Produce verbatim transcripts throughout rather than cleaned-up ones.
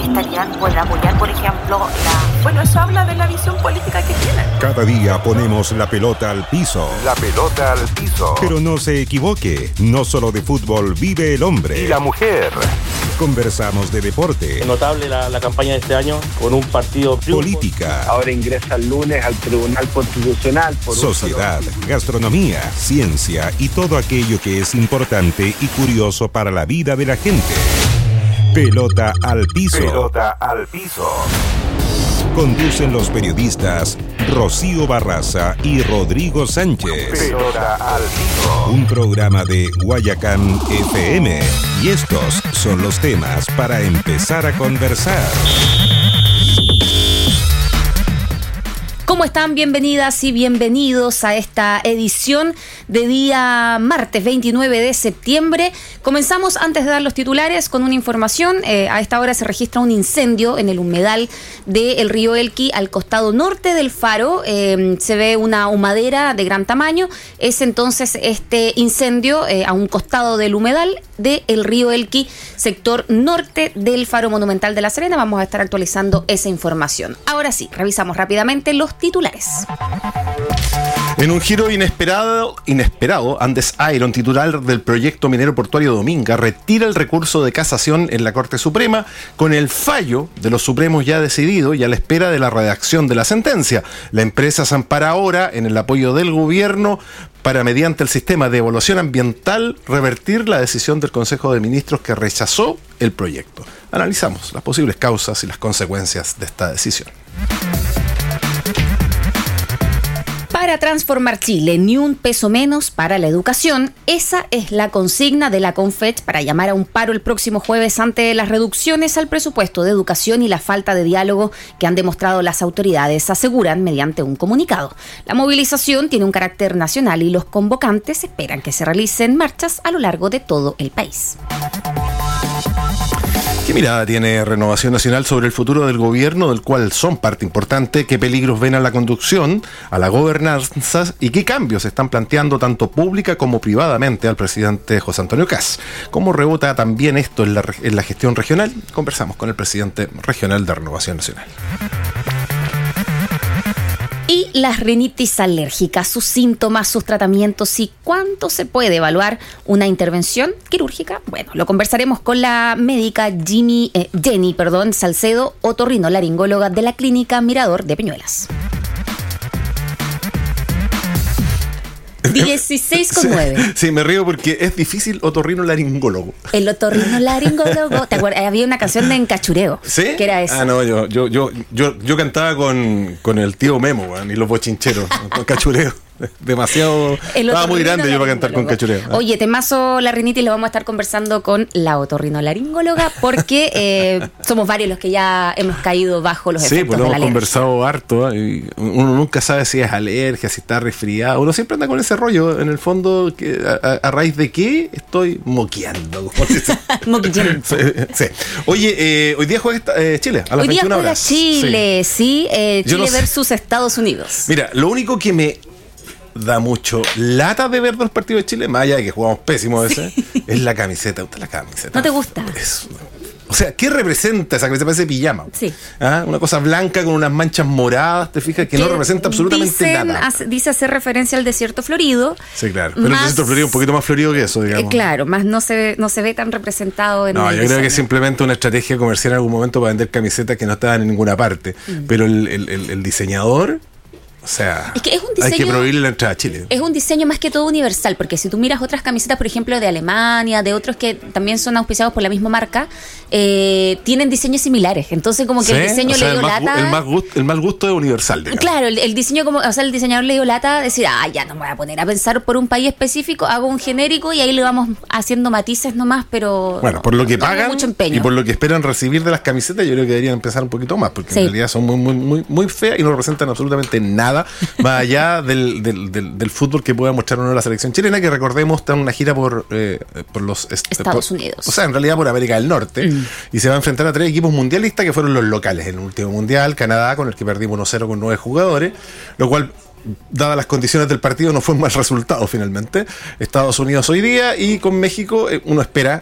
estarían por apoyar, por ejemplo, la... Bueno, eso habla de la visión política que tienen. Cada día ponemos la pelota al piso. La pelota al piso. Pero no se equivoque, no solo de fútbol vive el hombre. Y la mujer. Conversamos de deporte. Notable la, la campaña de este año con un partido... Política. Ahora ingresa el lunes al Tribunal Constitucional. Por sociedad, gastronomía, ciencia y todo aquello que es importante y curioso para la vida de la gente. Pelota al piso. Pelota al piso. Conducen los periodistas Rocío Barraza y Rodrigo Sánchez. Pelota al piso. Un programa de Guayacán F M. Y estos son los temas para empezar a conversar. ¿Cómo están? Bienvenidas y bienvenidos a esta edición de día martes veintinueve de septiembre. Comenzamos, antes de dar los titulares, con una información. Eh, a esta hora se registra un incendio en el humedal del río Elqui, al costado norte del faro. Eh, se ve una humadera de gran tamaño. Es entonces este incendio eh, a un costado del humedal del río Elqui, sector norte del faro monumental de La Serena. Vamos a estar actualizando esa información. Ahora sí, revisamos rápidamente los titulares. En un giro inesperado, inesperado, Andes Iron, titular del proyecto minero portuario Dominga, retira el recurso de casación en la Corte Suprema con el fallo de los Supremos ya decidido y a la espera de la redacción de la sentencia. La empresa se ampara ahora en el apoyo del gobierno para, mediante el sistema de evaluación ambiental, revertir la decisión del Consejo de Ministros que rechazó el proyecto. Analizamos las posibles causas y las consecuencias de esta decisión. Para transformar Chile, ni un peso menos para la educación. Esa es la consigna de la CONFECH para llamar a un paro el próximo jueves ante las reducciones al presupuesto de educación y la falta de diálogo que han demostrado las autoridades, aseguran mediante un comunicado. La movilización tiene un carácter nacional y los convocantes esperan que se realicen marchas a lo largo de todo el país. ¿Qué mirada tiene Renovación Nacional sobre el futuro del gobierno, del cual son parte importante? ¿Qué peligros ven a la conducción, a la gobernanza y qué cambios están planteando tanto pública como privadamente al presidente José Antonio Kast? ¿Cómo rebota también esto en la, en la gestión regional? Conversamos con el presidente regional de Renovación Nacional. Y las rinitis alérgicas, sus síntomas, sus tratamientos y cuánto se puede evaluar una intervención quirúrgica. Bueno, lo conversaremos con la médica Jimmy, eh, Jenny perdón, Salcedo, otorrinolaringóloga de la Clínica Mirador de Peñuelas. dieciséis con nueve. Sí, sí, me río porque es difícil otorrinolaringólogo. El otorrinolaringólogo. ¿Te acuerdas? Había una canción de Encachureo. ¿Sí? Que era esa. Ah, no, yo, yo, yo, yo, yo cantaba con, con el tío Memo, man, y los bochincheros, con Cachureo. Demasiado. Estaba muy grande yo para cantar con Cachureo. Oye, temazo la rinitis, lo vamos a estar conversando con la otorrinolaringóloga porque eh, somos varios los que ya hemos caído bajo los sí, efectos pues de la hemos alergia. conversado harto, ¿eh? Y uno nunca sabe si es alergia, si está resfriado. Uno siempre anda con ese rollo, en el fondo, que a, a raíz de qué estoy moqueando. Moquillando. Sí, sí. Oye, eh, hoy día juega eh, Chile a las hoy día veintiuna juega horas. Chile, sí, sí eh, Chile no versus Estados Unidos. Mira, lo único que me da mucho lata de ver los partidos de Chile, más allá de que jugamos pésimo a veces, sí. Es la camiseta. ¿Usted la camiseta? ¿No te gusta? Es, o sea, ¿qué representa esa camiseta? Parece pijama. Sí. ¿Ah? Una cosa blanca con unas manchas moradas, ¿te fijas? Que no representa absolutamente dicen, nada. Hace, dice hacer referencia al desierto florido. Sí, claro. Pero más, el desierto florido es un poquito más florido que eso, digamos. Eh, claro, más no se, no se ve tan representado en No, el yo diseño. creo que es simplemente una estrategia comercial en algún momento para vender camisetas que no estaban en ninguna parte. Mm. Pero el, el, el, el diseñador... O sea, es que es un diseño, hay que prohibirle la entrada a Chile. Es un diseño más que todo universal, porque si tú miras otras camisetas, por ejemplo, de Alemania, de otros que también son auspiciados por la misma marca, eh, tienen diseños similares. Entonces, como que ¿sí? el diseño o sea, le dio el más, lata. El más, gusto, el más gusto es universal, digamos. Claro, el, el diseño, como, o sea, el diseñador le dio lata, decir, ah, ya no me voy a poner a pensar por un país específico, hago un genérico y ahí le vamos haciendo matices nomás, pero. Bueno, por lo que no, pagan mucho empeño. Y por lo que esperan recibir de las camisetas, yo creo que deberían empezar un poquito más, porque sí. en realidad son muy, muy, muy, muy feas y no representan absolutamente nada más allá Del, del, del, del fútbol que pueda mostrar uno la selección chilena, que recordemos está en una gira por, eh, por los est- Estados por, Unidos. O sea, en realidad por América del Norte, mm. y se va a enfrentar a tres equipos mundialistas que fueron los locales en el último mundial. Canadá, con el que perdimos uno cero con nueve jugadores, lo cual, dadas las condiciones del partido, no fue un mal resultado finalmente. Estados Unidos hoy día, y con México eh, uno espera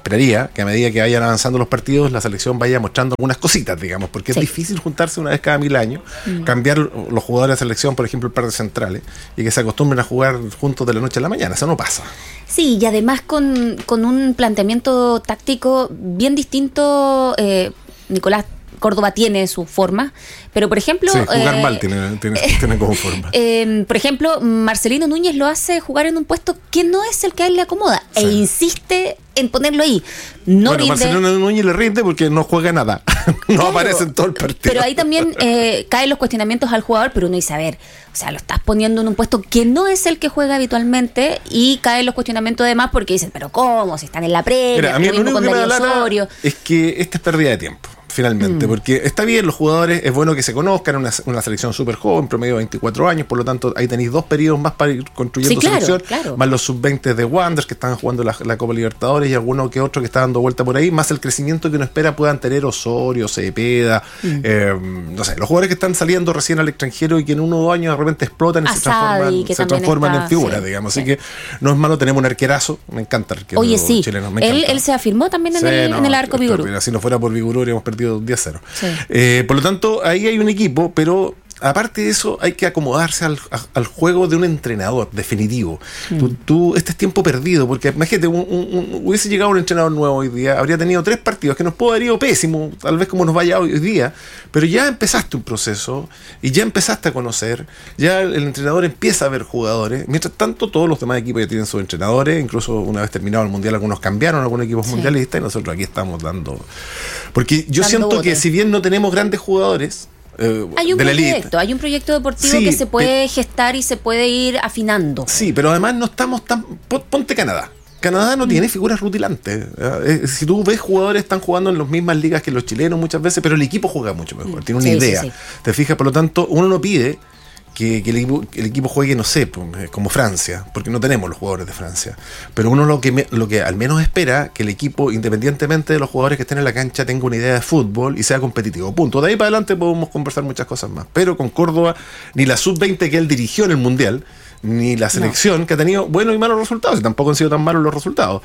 esperaría que a medida que vayan avanzando los partidos, la selección vaya mostrando algunas cositas, digamos, porque sí. es difícil juntarse una vez cada mil años, mm. cambiar los jugadores de la selección, por ejemplo, el par de centrales, y que se acostumbren a jugar juntos de la noche a la mañana. Eso no pasa. Sí, y además con, con un planteamiento táctico bien distinto, eh, Nicolás Córdoba tiene su forma, pero por ejemplo... Sí, jugar eh, mal tiene, tiene, tiene como forma. Eh, por ejemplo, Marcelino Núñez lo hace jugar en un puesto que no es el que a él le acomoda, sí. e insiste en ponerlo ahí. No bueno, rinde. Marcelino Núñez le rinde porque no juega nada. no claro, aparece en todo el partido. Pero ahí también eh, caen los cuestionamientos al jugador, pero uno dice, a ver, o sea, lo estás poniendo en un puesto que no es el que juega habitualmente, y caen los cuestionamientos además porque dicen, pero ¿cómo? Si están en la previa, Mira, a mí lo mismo con Darío Osorio. Es que esta es pérdida de tiempo. Finalmente, mm. porque está bien, los jugadores, es bueno que se conozcan, una, una selección súper joven, promedio de veinticuatro años, por lo tanto ahí tenéis dos periodos más para ir construyendo sí, claro, selección, claro. más los sub veinte de Wanderers que están jugando la, la Copa Libertadores y alguno que otro que está dando vuelta por ahí, más el crecimiento que uno espera puedan tener Osorio, Cepeda, mm. eh, no sé, los jugadores que están saliendo recién al extranjero y que en uno o dos años de repente explotan y Asadi, se transforman, se transforman está, en figuras, sí, digamos, sí. así que no es malo, tenemos un arquerazo, me encanta el arquero Oye, sí, chileno, me él, encanta. él se afirmó también en, sí, el, no, en el arco Vigorú. Si no fuera por Vigorú habríamos perdido diez cero. Sí. Eh, por lo tanto, ahí hay un equipo, pero aparte de eso hay que acomodarse al, a, al juego de un entrenador definitivo. Mm. Tú, tú, este es tiempo perdido, porque imagínate, un, un, un, hubiese llegado un entrenador nuevo hoy día, habría tenido tres partidos que nos pudo haber ido pésimo, tal vez como nos vaya hoy día, pero ya empezaste un proceso y ya empezaste a conocer, ya el, el entrenador empieza a ver jugadores. Mientras tanto, todos los demás equipos ya tienen sus entrenadores, incluso una vez terminado el mundial, algunos cambiaron, algunos equipos sí. mundialistas, y nosotros aquí estamos dando. Porque yo dando siento bote. que si bien no tenemos grandes jugadores, Eh, hay un de la proyecto, elite. hay un proyecto deportivo sí, que se puede pe- gestar y se puede ir afinando. Sí, pero además no estamos tan... Ponte Canadá. Canadá no mm. tiene figuras rutilantes. Eh, si tú ves jugadores están jugando en las mismas ligas que los chilenos muchas veces, pero el equipo juega mucho mejor, tiene una sí, idea. Sí, sí. Te fijas, por lo tanto, uno no pide que, que el, equipo, que el equipo juegue, no sé, como Francia, porque no tenemos los jugadores de Francia. Pero uno lo que, me, lo que al menos espera que el equipo, independientemente de los jugadores que estén en la cancha, tenga una idea de fútbol y sea competitivo. Punto. De ahí para adelante podemos conversar muchas cosas más. Pero con Córdoba, ni la sub veinte que él dirigió en el Mundial, ni la selección, no. que ha tenido buenos y malos resultados, y tampoco han sido tan malos los resultados,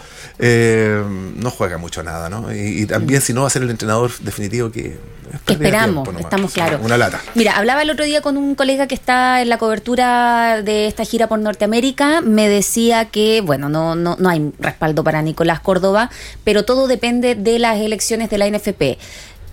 eh, no juega mucho nada, ¿no? Y, y también si no va a ser el entrenador definitivo que esperamos, estamos claros. Una lata. Mira, hablaba el otro día con un colega que está en la cobertura de esta gira por Norteamérica, me decía que, bueno, no, no, no hay respaldo para Nicolás Córdoba, pero todo depende de las elecciones de la N F P.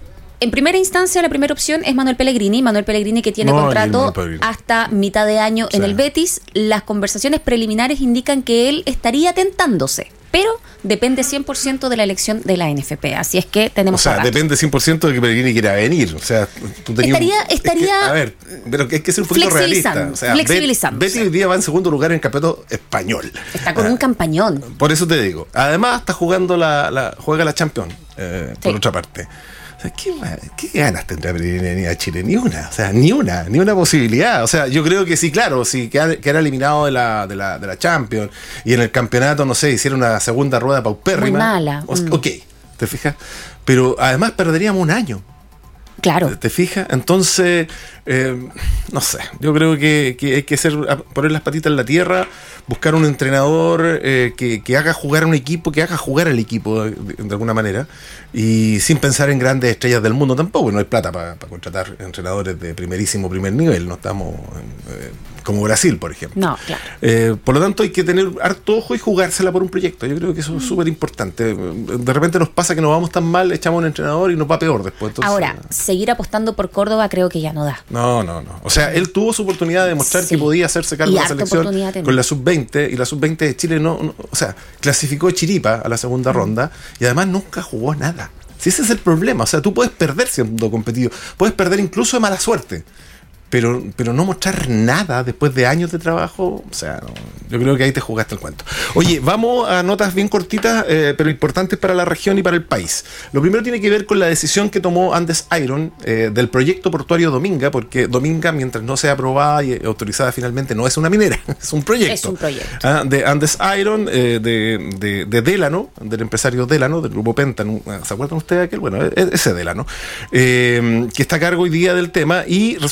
En primera instancia, la primera opción es Manuel Pellegrini. Manuel Pellegrini que tiene no, contrato hasta mitad de año sí. en el Betis. Las conversaciones preliminares indican que él estaría tentándose, pero depende cien por ciento de la elección de la N F P. Así es que tenemos... O sea, depende cien por ciento de que Pellegrini quiera venir. O sea, tú tenías... Estaría... Un, estaría es que, a ver, pero es que ser un poquito realista. O sea, flexibilizando. Betis hoy día va en segundo lugar en el campeonato español. Está con ah, un campañón. Por eso te digo. Además, está jugando la... la juega la Champions, eh, sí. por otra parte. O sea, ¿qué, ¿qué ganas tendrá Pellegrini a Chile? Ni una, o sea, ni una, ni una posibilidad. O sea, yo creo que sí, claro, si queda, queda eliminado de la, de la, de la Champions y en el campeonato, no sé, hiciera una segunda rueda paupérrima. Muy mala. O, mm. Ok, ¿te fijas? Pero además perderíamos un año. Claro. ¿Te fijas? Entonces, eh, no sé, yo creo que, que hay que hacer, poner las patitas en la tierra, buscar un entrenador eh, que, que haga jugar a un equipo, que haga jugar al equipo de, de, de alguna manera, y sin pensar en grandes estrellas del mundo tampoco, no hay plata para pa contratar entrenadores de primerísimo primer nivel, no estamos eh, como Brasil, por ejemplo. No, claro. Eh, por lo tanto, hay que tener harto ojo y jugársela por un proyecto. Yo creo que eso es súper importante. De repente nos pasa que nos vamos tan mal, echamos un entrenador y nos va peor después. Entonces, ahora, seguir apostando por Córdoba creo que ya no da. No, no, no. O sea, él tuvo su oportunidad de demostrar sí. que podía hacerse cargo de la selección con la sub veinte, y la sub veinte de Chile no, no, o sea, clasificó Chiripa a la segunda mm. ronda y además nunca jugó nada. Si ese es el problema, o sea, tú puedes perder siendo competitivo, puedes perder incluso de mala suerte. Pero, pero no mostrar nada después de años de trabajo, o sea, no, yo creo que ahí te jugaste el cuento. Oye, vamos a notas bien cortitas, eh, pero importantes para la región y para el país. Lo primero tiene que ver con la decisión que tomó Andes Iron eh, del proyecto portuario Dominga, porque Dominga, mientras no sea aprobada y autorizada finalmente, no es una minera, es un proyecto. Es un proyecto. Ah, de Andes Iron, eh, de, de, de Delano, del empresario Delano, del grupo Penta, ¿se acuerdan ustedes de aquel? Bueno, ese Delano, eh, que está a cargo hoy día del tema, y resulta que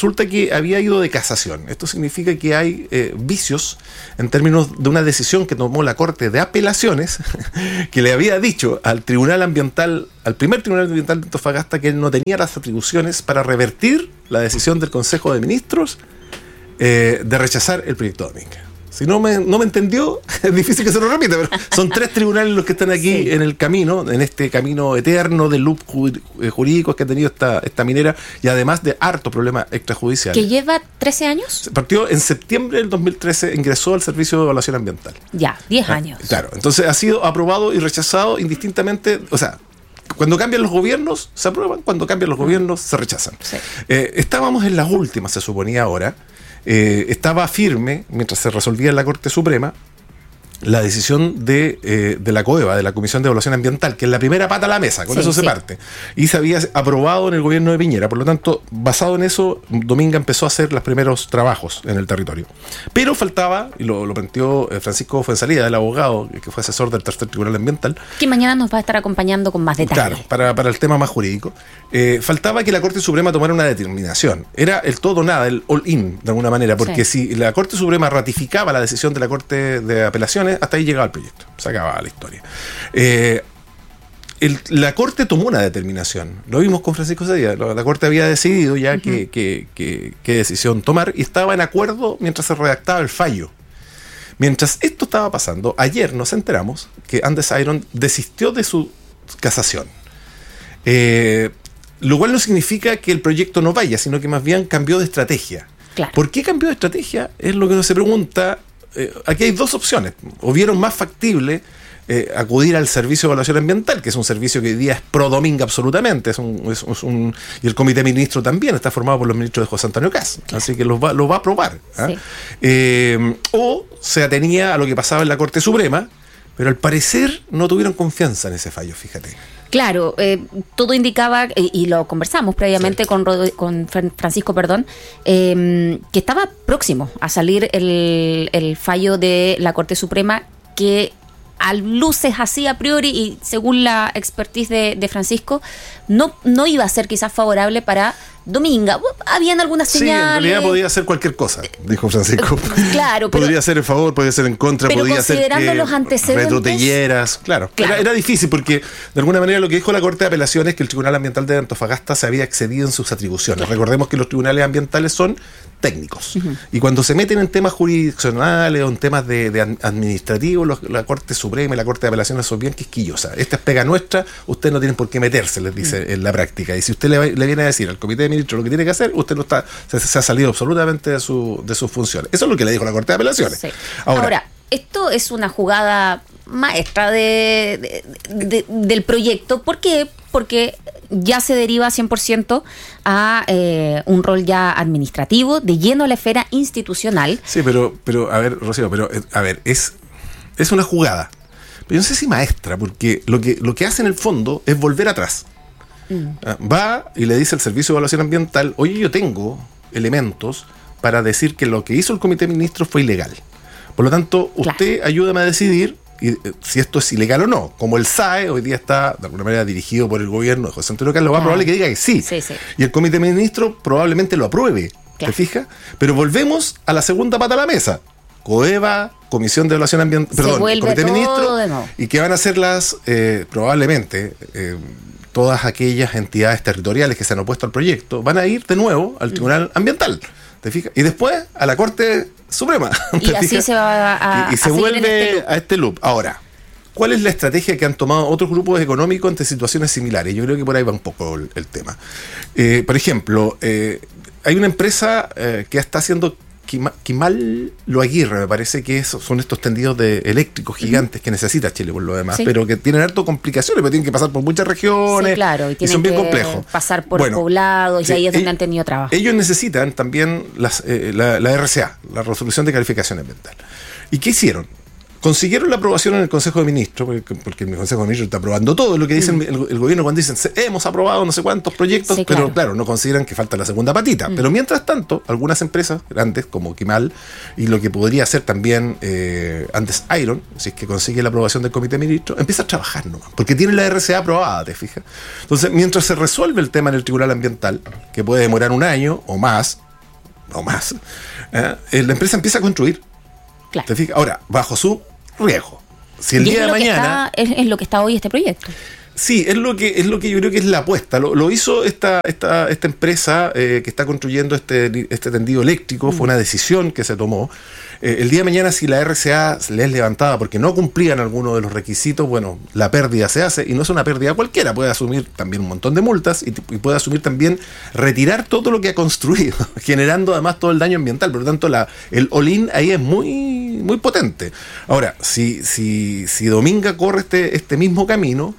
que había ido de casación. Esto significa que hay eh, vicios en términos de una decisión que tomó la Corte de Apelaciones, que le había dicho al Tribunal Ambiental, al primer Tribunal Ambiental de Antofagasta, que él no tenía las atribuciones para revertir la decisión del Consejo de Ministros eh, de rechazar el proyecto Dominga. Si no me, no me entendió, es difícil que se lo repita, pero son tres tribunales los que están aquí sí. en el camino, en este camino eterno de loop jurídicos que ha tenido esta, esta minera, y además de harto problema extrajudicial. ¿Que lleva trece años? Partió en septiembre del dos mil trece, ingresó al Servicio de Evaluación Ambiental. Ya, diez años. Claro, entonces ha sido aprobado y rechazado indistintamente, o sea, cuando cambian los gobiernos se aprueban, cuando cambian los gobiernos se rechazan. Sí. Eh, estábamos en las últimas, se suponía ahora. Eh, estaba firme, mientras se resolvía en la Corte Suprema, la decisión de, eh, de la COEVA, de la Comisión de Evaluación Ambiental, que es la primera pata a la mesa, con sí, eso se sí. parte. Y se había aprobado en el gobierno de Piñera. Por lo tanto, basado en eso, Dominga empezó a hacer los primeros trabajos en el territorio. Pero faltaba, y lo, lo planteó Francisco Fuenzalida, el abogado que fue asesor del Tercer Tribunal Ambiental, que mañana nos va a estar acompañando con más detalles. Claro, para, para el tema más jurídico. Eh, faltaba que la Corte Suprema tomara una determinación. Era el todo o nada, el all-in, de alguna manera, porque sí. si la Corte Suprema ratificaba la decisión de la Corte de Apelaciones, hasta ahí llegaba el proyecto, se acababa la historia. Eh, el, la Corte tomó una determinación, lo vimos con Francisco Cedía, la, la Corte había decidido ya uh-huh. que, que, que, qué decisión tomar y estaba en acuerdo mientras se redactaba el fallo. Mientras esto estaba pasando, ayer nos enteramos que Andes Iron desistió de su casación. Eh, lo cual no significa que el proyecto no vaya, sino que más bien cambió de estrategia. Claro. ¿Por qué cambió de estrategia? Es lo que uno se pregunta. Eh, aquí hay dos opciones. O vieron más factible eh, acudir al Servicio de Evaluación Ambiental, que es un servicio que hoy día es pro Dominga absolutamente, es un, es, es un, y el Comité de Ministros también está formado por los ministros de José Antonio Caz, claro. así que los va, los va a aprobar. ¿eh? Sí. Eh, o se atenía a lo que pasaba en la Corte Suprema, pero al parecer no tuvieron confianza en ese fallo, fíjate. Claro, eh, todo indicaba, eh, y lo conversamos previamente sí. con, con Francisco, perdón, eh, que estaba próximo a salir el, el fallo de la Corte Suprema, que a luces así a priori y según la expertise de, de Francisco, no, no iba a ser quizás favorable para Dominga. Habían algunas señales. Sí, en realidad podía ser cualquier cosa, dijo Francisco. Claro, pero, podría ser en favor, podría ser en contra, pero podría ser considerando los antecedentes, retrotelleras. Claro, claro. Era, era difícil porque de alguna manera lo que dijo la Corte de Apelaciones es que el Tribunal Ambiental de Antofagasta se había excedido en sus atribuciones. Claro. Recordemos que los tribunales ambientales son técnicos. Uh-huh. Y cuando se meten en temas jurisdiccionales o en temas de, de administrativos, los, la Corte Suprema y la Corte de Apelaciones son bien quisquillosas. Esta es pega nuestra, ustedes no tienen por qué meterse, les dice uh-huh. en la práctica. Y si usted le, le viene a decir al Comité de Ministros lo que tiene que hacer, usted no está, se, se ha salido absolutamente de, su, de sus funciones. Eso es lo que le dijo la Corte de Apelaciones. Sí. Ahora, Ahora, esto es una jugada maestra de, de, de, del proyecto. ¿Por qué? Porque ya se deriva cien por ciento a eh, un rol ya administrativo, de lleno a la esfera institucional. Sí, pero, pero a ver, Rocío, pero a ver, es, es una jugada. Pero yo no sé si maestra, porque lo que, lo que hace en el fondo es volver atrás. Mm. Va y le dice al Servicio de Evaluación Ambiental, oye, yo tengo elementos para decir que lo que hizo el Comité de Ministros fue ilegal. Por lo tanto, usted claro. ayúdame a decidir y, eh, si esto es ilegal o no. Como el S A E hoy día está de alguna manera dirigido por el gobierno de José Antonio Caz, lo más claro. probable es que diga que sí. Sí, sí. Y el Comité de Ministros probablemente lo apruebe. Claro. ¿Te fijas? Pero volvemos a la segunda pata de la mesa. COEVA, Comisión de Evaluación Ambiental, perdón, Comité de Ministros, y que van a ser las, eh, probablemente, eh, todas aquellas entidades territoriales que se han opuesto al proyecto, van a ir de nuevo al Tribunal Ambiental, ¿te fijas? Y después a la Corte Suprema. Y así fijas? se va a, y, y se vuelve este a este loop. Ahora, ¿cuál es la estrategia que han tomado otros grupos económicos ante situaciones similares? Yo creo que por ahí va un poco el, el tema. Eh, por ejemplo, eh, hay una empresa eh, que está haciendo Quimal Lo Aguirre, me parece que es, son estos tendidos de eléctricos gigantes uh-huh. que necesita Chile por lo demás, sí. pero que tienen harto complicaciones, pero tienen que pasar por muchas regiones, sí, claro, y, y son bien complejos. Pasar por bueno, poblados, sí, y ahí es donde ellos, han tenido trabajo. Ellos necesitan también las, eh, la, la R C A, la Resolución de Calificación Ambiental. ¿Y qué hicieron? Consiguieron la aprobación en el Consejo de Ministros, porque, porque el Consejo de Ministros está aprobando todo lo que dice mm. el, el gobierno cuando dicen hemos aprobado no sé cuántos proyectos, sí, pero claro. claro, no consideran que falta la segunda patita. Mm. Pero mientras tanto, algunas empresas grandes como Quimal y lo que podría ser también eh, Andes Iron, si es que consigue la aprobación del Comité de Ministros, empieza a trabajar nomás, porque tiene la R C A aprobada, ¿te fijas? Entonces, mientras se resuelve el tema en el Tribunal Ambiental, que puede demorar un año o más, no más, ¿eh? la empresa empieza a construir. Claro. ¿Te fijas? Ahora, bajo su riesgo. Si el y día es de lo que mañana... está, es, es lo que está hoy este proyecto. Sí, es lo que es lo que yo creo que es la apuesta. Lo, lo hizo esta esta esta empresa eh, que está construyendo este este tendido eléctrico. Mm. Fue una decisión que se tomó. Eh, el día de mañana, si la R C A le es levantada porque no cumplían alguno de los requisitos, bueno, la pérdida se hace, y no es una pérdida cualquiera. Puede asumir también un montón de multas y, y puede asumir también retirar todo lo que ha construido, generando además todo el daño ambiental. Por lo tanto, la, el all-in ahí es muy, muy potente. Ahora, si, si, si Dominga corre este, este mismo camino,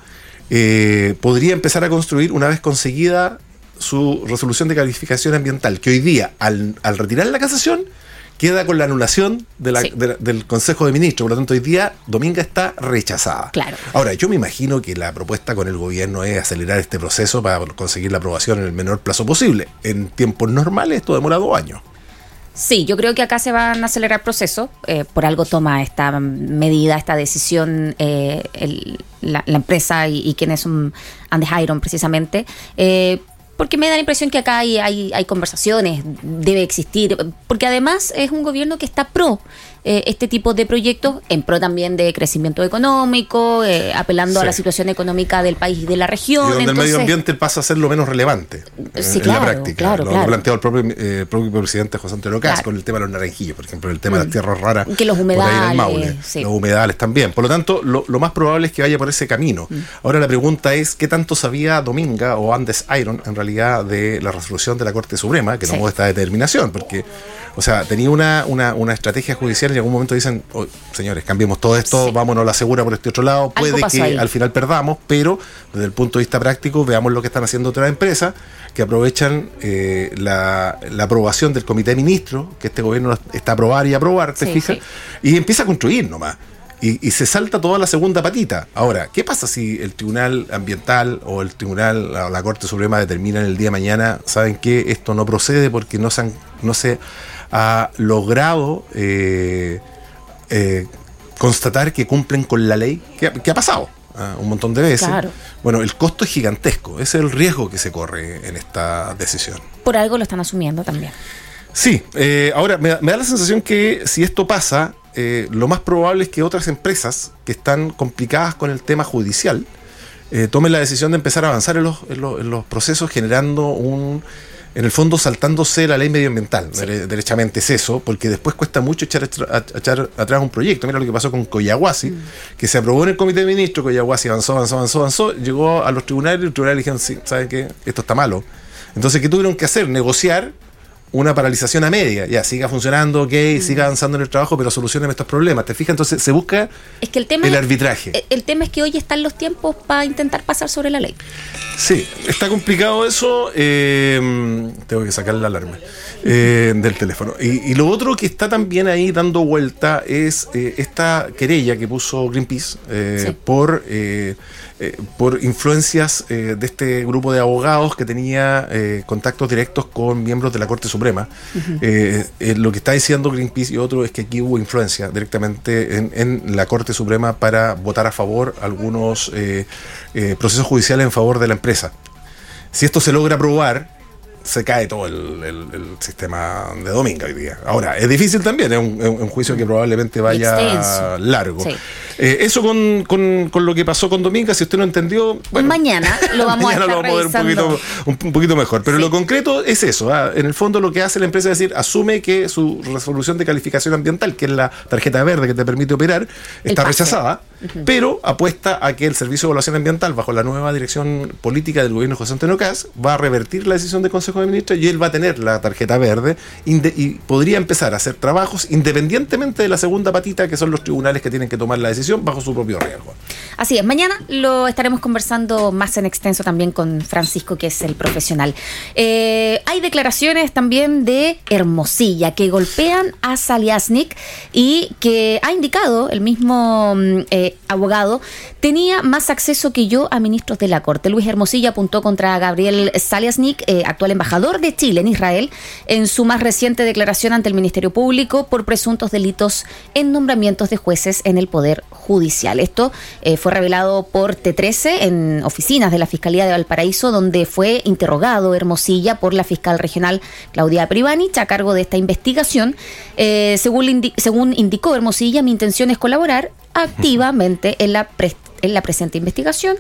Eh, podría empezar a construir una vez conseguida su resolución de calificación ambiental, que hoy día, al, al retirar la casación, queda con la anulación de la, sí. de la, del Consejo de Ministros. Por lo tanto, hoy día Dominga está rechazada. Claro. Ahora, yo me imagino que la propuesta con el gobierno es acelerar este proceso para conseguir la aprobación en el menor plazo posible. En tiempos normales esto demora dos años. Sí, yo creo que acá se van a acelerar procesos. Eh, por algo toma esta medida, esta decisión eh, el, la, la empresa y, y quienes son Andes Iron precisamente. Eh, porque me da la impresión que acá hay, hay, hay conversaciones, debe existir, porque además es un gobierno que está pro eh, este tipo de proyectos, en pro también de crecimiento económico, eh, apelando sí. a la situación económica del país y de la región. Y donde Entonces, el medio ambiente pasa a ser lo menos relevante sí, en claro, la práctica. Claro, lo claro. ha planteado el propio, eh, propio presidente José Antonio Caz, claro. con el tema de los naranjillos, por ejemplo, el tema mm. de las tierras raras. Que los humedales. Por ahí en el Maule, sí. Los humedales también. Por lo tanto, lo, lo más probable es que vaya por ese camino. Mm. Ahora la pregunta es, ¿qué tanto sabía Dominga o Andes Iron en realidad de la resolución de la Corte Suprema que tomó sí. esta determinación? Porque, o sea, tenía una, una, una estrategia judicial y en algún momento dicen, oh, señores, cambiemos todo esto, sí. vámonos a la segura por este otro lado, puede que ahí. al final perdamos, pero desde el punto de vista práctico veamos lo que están haciendo otras empresas que aprovechan eh, la, la aprobación del Comité de Ministros, que este gobierno está a aprobar y aprobar, ¿te sí, fijas? Sí. Y empieza a construir nomás. Y, y se salta toda la segunda patita. Ahora, ¿qué pasa si el Tribunal Ambiental o el Tribunal, la, la Corte Suprema determinan el día de mañana, saben que esto no procede porque no se, han, no se ha logrado eh, eh, constatar que cumplen con la ley? ¿Qué, qué ha pasado? Ah, un montón de veces. Claro. Bueno, el costo es gigantesco. Ese es el riesgo que se corre en esta decisión. Por algo lo están asumiendo también. Sí, eh, ahora me da, me da la sensación que si esto pasa, eh, lo más probable es que otras empresas que están complicadas con el tema judicial eh, tomen la decisión de empezar a avanzar en los, en los, en los procesos, generando un, en el fondo saltándose la ley medioambiental. Sí. Dere, derechamente es eso, porque después cuesta mucho echar, echar, echar atrás un proyecto. Mira lo que pasó con Coyahuasi, mm. que se aprobó en el Comité de Ministros. Coyahuasi avanzó, avanzó, avanzó, avanzó, llegó a los tribunales y los tribunales dijeron, sí, ¿saben qué? Esto está malo. Entonces, ¿qué tuvieron que hacer? Negociar una paralización a media, ya, siga funcionando, ok, mm. siga avanzando en el trabajo, pero solucionen estos problemas, ¿te fijas? Entonces se busca es que el, tema el es, arbitraje. El, el tema es que hoy están los tiempos para intentar pasar sobre la ley. Sí, está complicado eso, eh, tengo que sacar la alarma eh, del teléfono. Y, y lo otro que está también ahí dando vuelta es eh, esta querella que puso Greenpeace eh, sí. por... Eh, Eh, por influencias eh, de este grupo de abogados que tenía eh, contactos directos con miembros de la Corte Suprema. Uh-huh. eh, eh, lo que está diciendo Greenpeace y otro es que aquí hubo influencia directamente en, en la Corte Suprema para votar a favor algunos eh, eh, procesos judiciales en favor de la empresa. Si esto se logra aprobar, se cae todo el, el, el sistema de Dominga hoy día. Ahora, es difícil también, es un, es un juicio que probablemente vaya extenso. largo. Sí. Eh, eso con, con, con lo que pasó con Dominga, si usted no entendió, bueno, mañana lo vamos mañana a estar lo vamos a ver un poquito, un, un poquito mejor. Pero sí. lo concreto es eso. ¿ah? En el fondo lo que hace la empresa es decir, asume que su resolución de calificación ambiental, que es la tarjeta verde que te permite operar, está rechazada, uh-huh. pero apuesta a que el Servicio de Evaluación Ambiental, bajo la nueva dirección política del gobierno de José Antonio Caz, va a revertir la decisión del Consejo de Ministros y él va a tener la tarjeta verde inde- y podría empezar a hacer trabajos independientemente de la segunda patita, que son los tribunales que tienen que tomar la decisión bajo su propio riesgo. Así es, mañana lo estaremos conversando más en extenso también con Francisco, que es el profesional. Eh, hay declaraciones también de Hermosilla que golpean a Saliasnik y que ha indicado el mismo eh, este abogado, tenía más acceso que yo a ministros de la Corte. Luis Hermosilla apuntó contra Gabriel Zaliasnik, eh, actual embajador de Chile en Israel, en su más reciente declaración ante el Ministerio Público por presuntos delitos en nombramientos de jueces en el Poder Judicial. Esto eh, fue revelado por T trece en oficinas de la Fiscalía de Valparaíso, donde fue interrogado Hermosilla por la fiscal regional Claudia Privanich a cargo de esta investigación. Eh, según, indi- según indicó Hermosilla, mi intención es colaborar activamente en la, pre- en la presente investigación.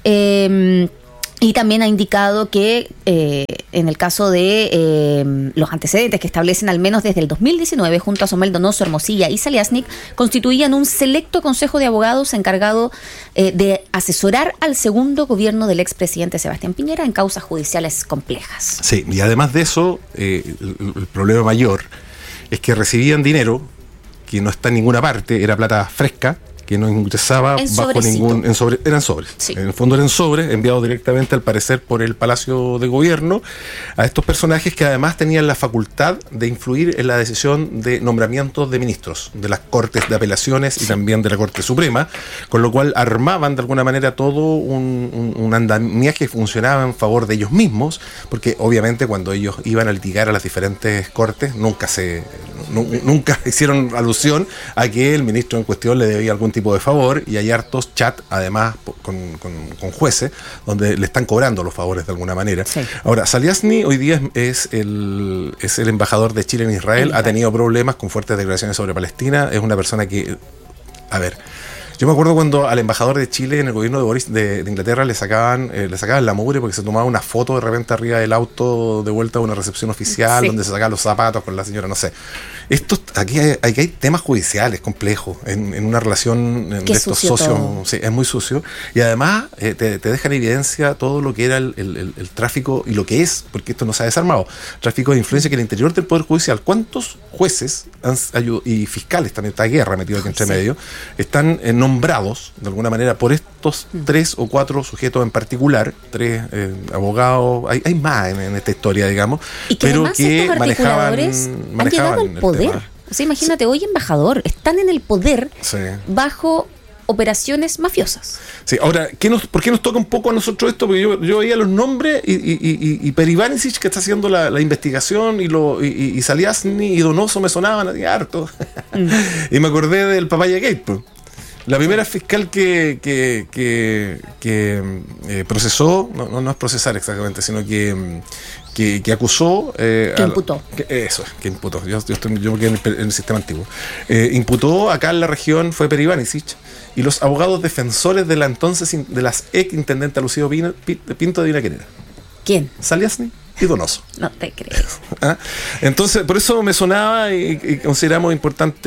Eh, Y también ha indicado que eh, en el caso de eh, los antecedentes que establecen al menos desde el dos mil diecinueve, junto a Somel Donoso, Hermosilla y Zaliasnik, constituían un selecto consejo de abogados encargado eh, de asesorar al segundo gobierno del expresidente Sebastián Piñera en causas judiciales complejas. Sí, y además de eso, eh, el, el problema mayor es que recibían dinero que no está en ninguna parte, era plata fresca, que no ingresaba en bajo sobrecito. ningún... En sobre, eran sobres. Sí. En el fondo eran sobres enviados directamente, al parecer, por el Palacio de Gobierno a estos personajes que además tenían la facultad de influir en la decisión de nombramientos de ministros de las Cortes de Apelaciones y también de la Corte Suprema, con lo cual armaban de alguna manera todo un, un, un andamiaje que funcionaba en favor de ellos mismos, porque obviamente cuando ellos iban a litigar a las diferentes cortes nunca se nu, nunca hicieron alusión a que el ministro en cuestión le debía algún tipo de favor, y hay hartos chats además con, con, con jueces donde le están cobrando los favores de alguna manera. Sí. Ahora, Zaliasnik hoy día es, es, el, es el embajador de Chile en Israel, sí, ha tenido problemas con fuertes declaraciones sobre Palestina, es una persona que, a ver, yo me acuerdo cuando al embajador de Chile en el gobierno de Boris de, de Inglaterra le sacaban eh, le sacaban la mugre porque se tomaba una foto de repente arriba del auto de vuelta a una recepción oficial, sí, donde se sacaban los zapatos con la señora, no sé. Esto, aquí hay, aquí hay temas judiciales complejos en, en una relación de estos socios. Sí, es muy sucio. Y además eh, te, te deja en evidencia todo lo que era el, el, el, el tráfico y lo que es, porque esto no se ha desarmado, tráfico de influencia que en el interior del Poder Judicial, ¿cuántos jueces han, y fiscales, también está guerra metido aquí entre sí. medio, están eh, nombrados de alguna manera por estos mm. tres o cuatro sujetos en particular, tres eh, abogados, hay, hay más en, en esta historia, digamos, y que pero que estos manejaban, han manejaban llegado al poder. O sea, imagínate, sí. hoy embajador, están en el poder sí. bajo operaciones mafiosas. Sí, ahora, ¿qué nos, ¿por qué nos toca un poco a nosotros esto? Porque yo, yo veía los nombres y, y, y, y Perivanicic, que está haciendo la, la investigación, y, lo, y, y Zaliasnik y Donoso me sonaban así harto. Mm. Y me acordé del Papaya Gate, pues. La primera fiscal que, que, que, que eh, procesó, no, no, no es procesar exactamente, sino que, que, que acusó... Eh, que imputó. A, que, eso, que imputó. Yo, yo, estoy, yo me quedé en el, en el sistema antiguo. Eh, imputó acá en la región, fue Perivanicic, y los abogados defensores de la entonces, de las ex intendenta Lucía Pinto de Vinaquerera. ¿Quién? Zaliasnik y Donoso. No te creo. ¿Ah? Entonces, por eso me sonaba y, y consideramos importante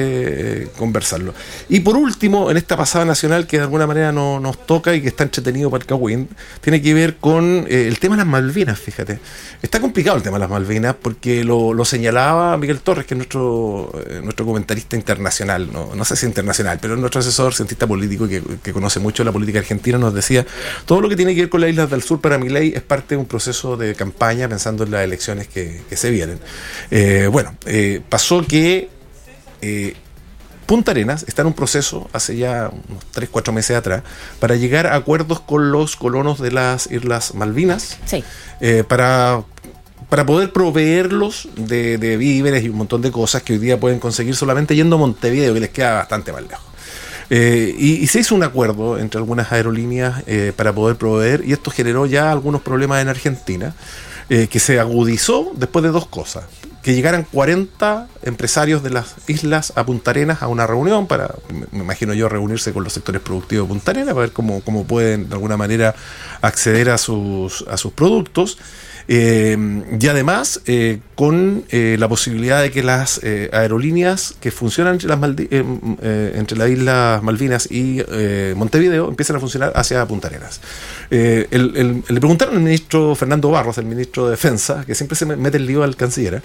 eh, conversarlo. Y por último, en esta pasada nacional que de alguna manera no, nos toca y que está entretenido para el Cagüín, tiene que ver con eh, el tema de las Malvinas, fíjate. Está complicado el tema de las Malvinas porque lo, lo señalaba Miguel Torres, que es nuestro, eh, nuestro comentarista internacional, no, no sé si internacional, pero es nuestro asesor, cientista político que, que conoce mucho la política argentina, nos decía, todo lo que tiene que ver con las Islas del Sur para Milei es parte de un proceso de campaña pensando en las elecciones que, que se vienen. Eh, bueno, eh, pasó que eh, Punta Arenas está en un proceso hace ya unos tres, cuatro meses atrás para llegar a acuerdos con los colonos de las Islas Malvinas, sí. eh, para, para poder proveerlos de, de víveres y un montón de cosas que hoy día pueden conseguir solamente yendo a Montevideo, que les queda bastante más lejos. Eh, y, y se hizo un acuerdo entre algunas aerolíneas eh, para poder proveer, y esto generó ya algunos problemas en Argentina, eh, que se agudizó después de dos cosas: que llegaran cuarenta empresarios de las islas a Punta Arenas a una reunión para, me imagino yo, reunirse con los sectores productivos de Punta Arenas para ver cómo, cómo pueden de alguna manera acceder a sus, a sus productos. Eh, y además eh, con eh, la posibilidad de que las eh, aerolíneas que funcionan entre las, Maldi- eh, eh, entre las Islas Malvinas y eh, Montevideo empiecen a funcionar hacia Punta Arenas. Eh, el, el, le preguntaron al ministro Fernando Barros, el ministro de Defensa, que siempre se mete el lío al canciller,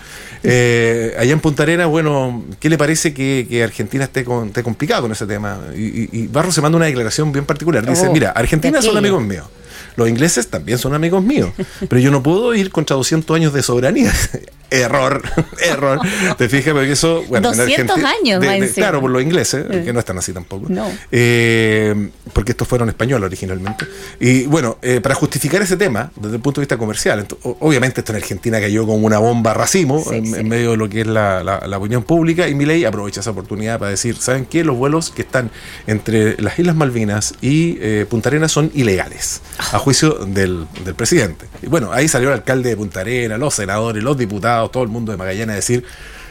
eh, allá en Punta Arenas, bueno, ¿qué le parece que, que Argentina esté, con, esté complicado con ese tema? Y, y, y Barros se manda una declaración bien particular. Dice, oh, mira, Argentina son amigos míos. Los ingleses también son amigos míos, pero yo no puedo ir contra doscientos años de soberanía. Error, error. ¿Te fijas? Porque eso, bueno, doscientos en Argentina, años, de, más de, encima. claro, por los ingleses, Eh. que no están así tampoco. No. Eh, porque estos fueron españoles originalmente. Y bueno, eh, para justificar ese tema, desde el punto de vista comercial, ento- o- obviamente esto en Argentina cayó como una bomba racimo Sí, en, sí. en medio de lo que es la, la, la opinión pública, y Milei aprovecha esa oportunidad para decir, ¿saben qué? Los vuelos que están entre las Islas Malvinas y eh, Punta Arenas son ilegales, a juicio del, del presidente. Y bueno, ahí salió el alcalde de Punta Arenas, los senadores, los diputados, todo el mundo de Magallanes a decir,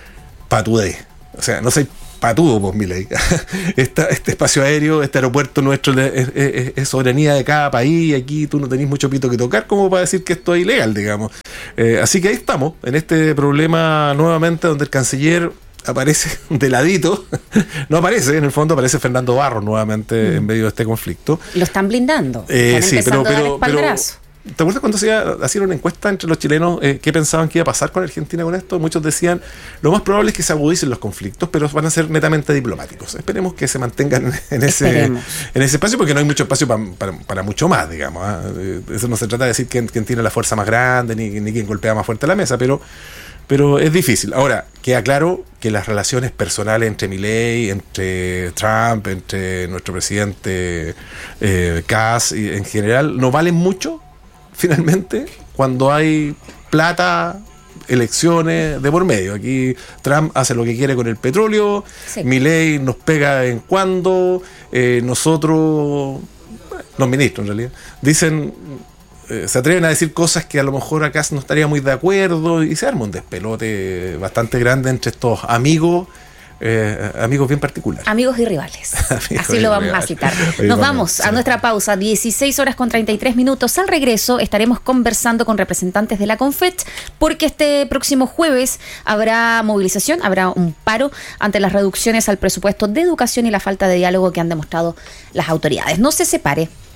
patudé. O sea, no soy patudo, pues, Milei. Esta, este espacio aéreo, este aeropuerto nuestro es, es- es soberanía de cada país, y aquí tú no tenés mucho pito que tocar como para decir que esto es ilegal, digamos. Eh, así que ahí estamos, en este problema nuevamente, donde el canciller aparece de ladito, no aparece, en el fondo aparece Fernando Barros nuevamente en medio de este conflicto. Lo están blindando. Eh, están sí, pero, empezando a dar pero, pero espaldarazo. ¿te acuerdas cuando se hacían una encuesta entre los chilenos eh, qué pensaban que iba a pasar con Argentina con esto? Muchos decían, lo más probable es que se agudicen los conflictos, pero van a ser netamente diplomáticos. Esperemos que se mantengan en ese, Esperemos. en ese espacio, porque no hay mucho espacio pa- para, para mucho más, digamos. ¿ah? Eh, Eso no se trata de decir quién, quién tiene la fuerza más grande, ni, ni quién golpea más fuerte la mesa, pero Pero es difícil. Ahora, queda claro que las relaciones personales entre Milei, entre Trump, entre nuestro presidente eh, Kass y en general no valen mucho, finalmente, cuando hay plata, elecciones de por medio. Aquí Trump hace lo que quiere con el petróleo, Sí. Milei nos pega de en cuando, eh, nosotros, los ministros en realidad, dicen... Eh, se atreven a decir cosas que a lo mejor acá no estaría muy de acuerdo, y se arma un despelote bastante grande entre estos amigos, eh, amigos bien particulares. Amigos y rivales. Amigos Así y lo vamos rivales. a citar. Oye, Nos bueno, vamos a sí. nuestra pausa, dieciséis horas con treinta y tres minutos. Al regreso estaremos conversando con representantes de la CONFET, porque este próximo jueves habrá movilización, habrá un paro ante las reducciones al presupuesto de educación y la falta de diálogo que han demostrado las autoridades. No se separe.